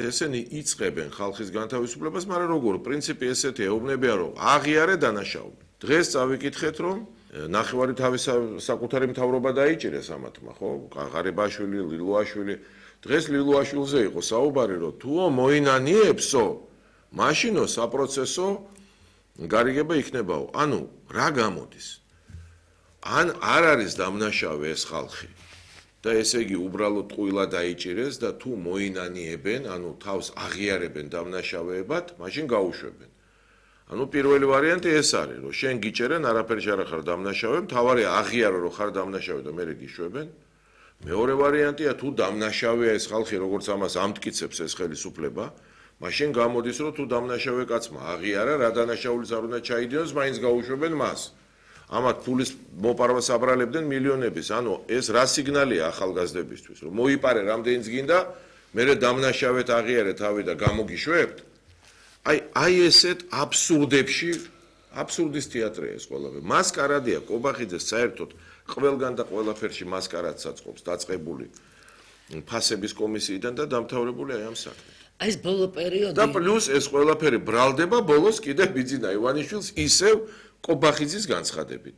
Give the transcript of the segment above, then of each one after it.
ესენი იწყებენ ხალხის განთავისუფლებას, მაგრამ როგორ პრინციპი ესეთია, ეუბნებიან რომ აღიარე დანაშაული. დღეს წავიკითხეთ რომ ნახევარი თავის საკუთარი მთავრობა დაიჭირეს ამათმა, ხო? ღარიბაშვილი, ლილუაშვილი. დღეს ლილუაშვილზე იყო საუბარი, რომ თუო მოინანიებსო, მაშინო საპროცესო გარიგება იქნებაო. ანუ რა გამოდის? ან არ არის დამნაშავე ეს ხალხი და ესე იგი უბრალოდ ყვილა დაიჭირეს და თუ მოინანიებენ, ანუ თავს აღიარებენ დამნაშავეებად, მაშინ გაუშვებენ. ანუ პირველი ვარიანტი ეს არის, რომ შენ გიჭერენ, არაფერი არ ხარ დამნაშავე, მთავარი აღიარო რომ ხარ დამნაშავე და მერე გიშვებენ. მეორე ვარიანტია თუ დამნაშავეა ეს ხალხი, როგორც ამას ამტკიცებს ეს ხელისუფლება, მაშინ გამოდის რომ თუ დამნაშავე კაცმა აღიარა, რა დანაშაულიც არ უნდა ჩაიდიოს, მაინც გაუშვებენ მას. ამათ ფულის მოპარვას აბრალებდნენ მილიონების, ანუ ეს რა სიგნალია ახალგაზრდებისთვის, რომ მოიპარე რამდენიც გინდა, მერე დამნაშავეთ აღიარე თავი და გამოგიშვებთ. აი ესეთ აბსურდებში, აბსურდის თეატრია ეს ყველაფერი. მასკარადია კობახიძეს საერთოდ ყველგან და ყველაფერში მასკარადს აწყობს დაწყებული ფასების კომისიიდან და დამთავრებული აი ამ საქმით. აი ეს ბოლო პერიოდი და პლუს ეს ყველაფერი ბრალდება ბოლოს კიდე ბიძინა ივანიშვილს ისევ კობახიძის განცხადებით.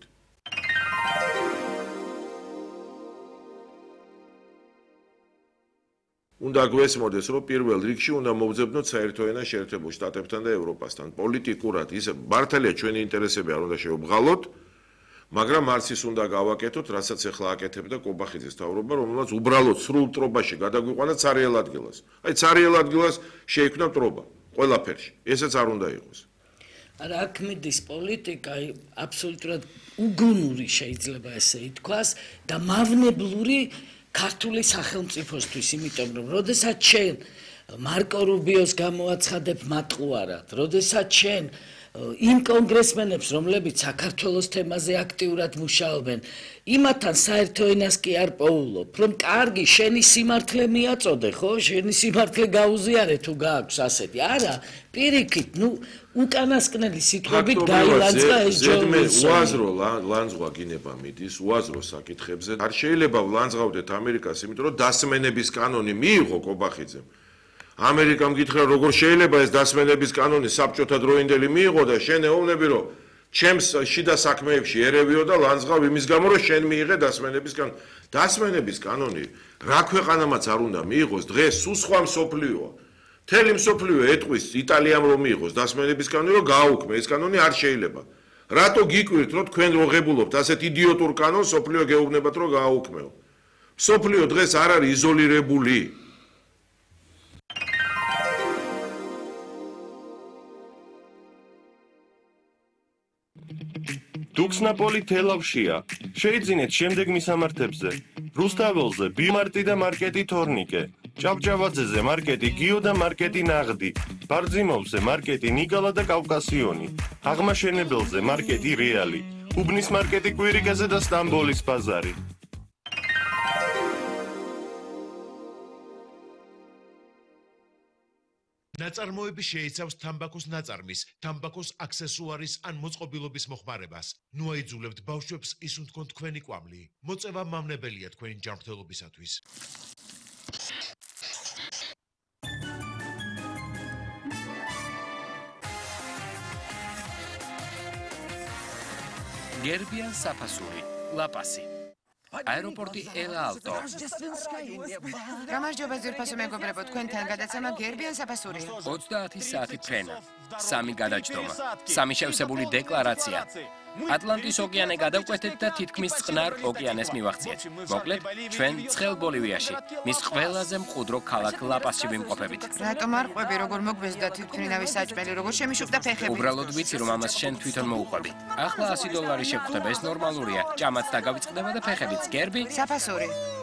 უნდა გვესმოდეს, რომ პირველ რიგში უნდა მოვძებნოთ საერთო ენა შეერთებულ შტატებთან და ევროპასთან. პოლიტიკურად ისე მართალია ჩვენი ინტერესები არ უნდა შევბღალოთ, მაგრამ არც ის უნდა გავაკეთოთ, რასაც ახლა აკეთებდა კობახიძის თავრობა, რომელსაც უბრალოდ სრულ ტრობაში გადაგვიყვანა ცარიელ ადგილას. აი ცარიელ ადგილას შეიქმნა ტრობა ყველაფერში. ესეც არ უნდა იყოს. რა ქმედის პოლიტიკა აბსოლუტურად უგუნური შეიძლება ესე ითქვას და მავნებლური ქართული სახელმწიფოსთვის, იმიტომ რომ როდესაც შენ მარკო რუბიოს გამოაცხადებ მატყუარად, როდესაც შენ იმ კონგრესმენებს, რომლებიც საქართველოს თემაზე აქტიურად მუშაობენ, იმათთან საერთო ენას კი არ პოულობ, რომ კარგი, შენი სიმართლე მიაწოდე, ხო? შენი სიმართლე გაუზიარე თუ გააქვს ასეთი. არა, პირიქით, უკანასკნელი სიტყვებით გაილანძღა ეს ჯონსონი. უაზრო ლანძღვა გინება მიდის, უაზრო საკითხებზე. არ შეიძლება ვლანძღავდეთ ამერიკას, იმიტომ რომ დასმენების კანონი მიიღო კობახიძემ. ამერიკამ გითხრა როგორ შეიძლება ეს დასმენების კანონი საბჭოთა დროინდელი მიიღო და შენ ეუბნები რომ ჩემს შიდა საქმეებში ერევიო და ლანძღავ იმის გამო რომ შენ მიიღე დასმენების კანონი. დასმენების კანონი რა ქვეყანამაც არ უნდა მიიღოს, დღეს სულ სხვა მსოფლიოა. მთელი მსოფლიო ეტყვის იტალიამ რომ მიიღოს დასმენების კანონი, რომ გააუქმე, ეს კანონი არ შეიძლება. რატო გიკვირთ რომ თქვენ როგებულობთ ასეთ იდიოტურ კანონს, მსოფლიო გეუბნებათ რომ გააუქმეო. მსოფლიო დღეს არ არის იზოლირებული. დუქსნაპოლი თელავშია. შეიძინეთ შემდეგ მისამართებზე. რუსთაველზე ბიმარტი და მარკეტი თორნიკე. ჭავჭავაძეზე მარკეტი გიო და მარკეტი ნაღდი. ბარძიმოვზე მარკეტი ნიკალა და კავკასიონი. აღმაშენებელზე მარკეტი რეალი. უბნის მარკეტი კვირიკაზე და სტამბოლის ბაზარი. ნაწარმოები შეიცავს თამბაქოს ნაწარმის, თამბაქოს აქსესუარის ან მოწყობილობის მოხმარებას. ნუ აიძულებთ ბავშვებს ისუნთქონ თქვენი კვამლი. მოწევა მავნებელია თქვენი ჯანმრთელობისათვის. გერბიან საფასური, ლაპასი. აეროპორტი ელ-ალტო. გამარჯობა ძვირფასო მეგობრებო, თქვენთან გადაცემა გერბიან საფასურია. 30 საათი ფრენა, 3 გადაჯდომა, 3 შევსებული დეკლარაცია. ატლანტის ოკეანე გადავკვეთეთ და თითქმის წყნარ ოკეანეს მივახციეთ. მოკლედ, ჩვენ ცხელ ბოლივიაში, მის ყველაზე მყუდრო ქალაქ ლაპასში ვიმყოფებით. რატომ არ ყვები, როგორ მოგვეზდა თვითმფრინავის საჭმელი, როგორ შემიშუქდა ფეხები? უბრალოდ ვიცი, რომ ამას შენ თვითონ მოუყვები. ახლა $100 შევხვდება, ეს ნორმალურია. ჭამაც დაგავიწყდება და ფეხებიც. გერბი? საფასური.